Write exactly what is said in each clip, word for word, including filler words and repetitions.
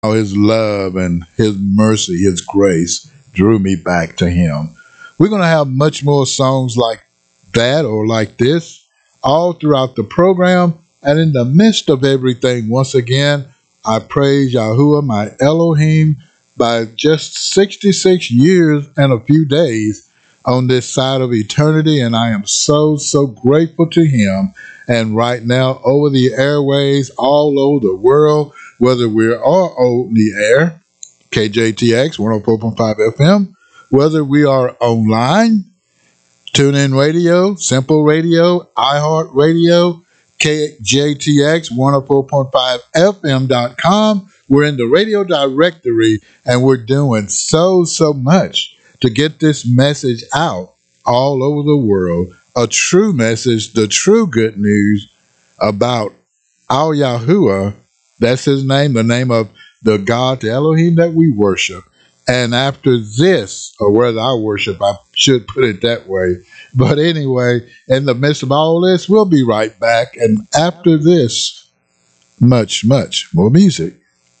how his love and his mercy, his grace drew me back to him. We're going to have much more songs like that or like this all throughout the program. And in the midst of everything, once again, I praise Yahuwah, my Elohim, by just sixty-six years and a few days on this side of eternity. And I am so, so grateful to him. And right now, over the airways, all over the world, whether we're all on the air, K J T X one oh four point five F M, whether we are online, TuneIn Radio, Simple Radio, iHeart Radio, K J T X one oh four point five F M dot com. We're in the radio directory, and we're doing so, so much to get this message out all over the world. A true message, the true good news about our Yahuwah. That's his name, the name of the God, the Elohim that we worship. And after this, or whether I worship, I should put it that way. But anyway, in the midst of all this, we'll be right back. And after this, much, much more music.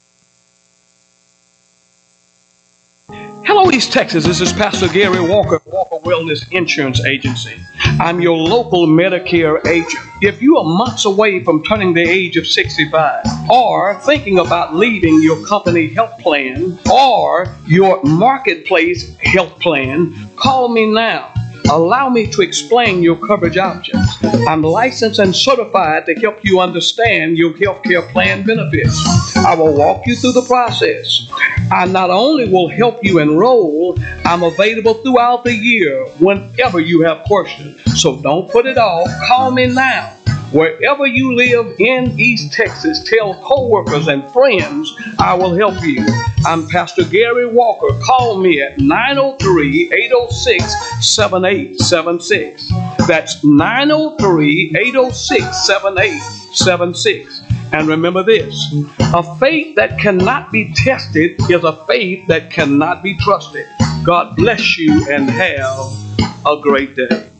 Hello, East Texas. This is Pastor Gary Walker, Walker Wellness Insurance Agency. I'm your local Medicare agent. If you are months away from turning the age of sixty-five, or thinking about leaving your company health plan or your marketplace health plan, call me now. Allow me to explain your coverage options. I'm licensed and certified to help you understand your health care plan benefits. I will walk you through the process. I not only will help you enroll, I'm available throughout the year whenever you have questions. So don't put it off. Call me now. Wherever you live in East Texas, tell coworkers and friends I will help you. I'm Pastor Gary Walker. Call me at nine oh three, eight oh six, seven eight seven six. That's nine oh three, eight oh six, seven eight seven six. And remember this, a faith that cannot be tested is a faith that cannot be trusted. God bless you and have a great day.